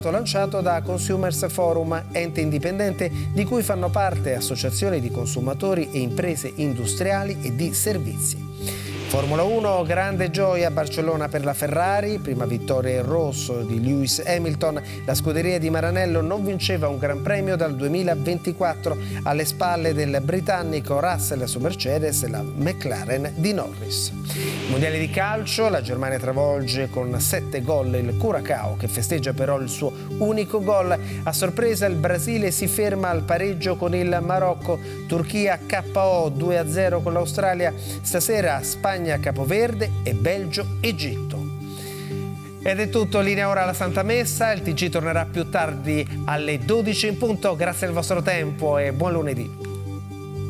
lanciato da Consumers Forum, ente indipendente di cui fanno parte associazioni di consumatori e imprese industriali e di servizi. Formula 1, grande gioia a Barcellona per la Ferrari, prima vittoria in rosso di Lewis Hamilton. La scuderia di Maranello non vinceva un Gran Premio dal 2024, alle spalle del britannico Russell su Mercedes e la McLaren di Norris. Mondiale di calcio, la Germania travolge con 7 gol il Curaçao, che festeggia però il suo unico gol. A sorpresa il Brasile si ferma al pareggio con il Marocco, Turchia KO 2-0 con l'Australia. Stasera Spagna Capoverde e Belgio Egitto. Ed è tutto, linea ora alla Santa Messa. Il TG tornerà più tardi alle 12 in punto. Grazie al vostro tempo e buon lunedì.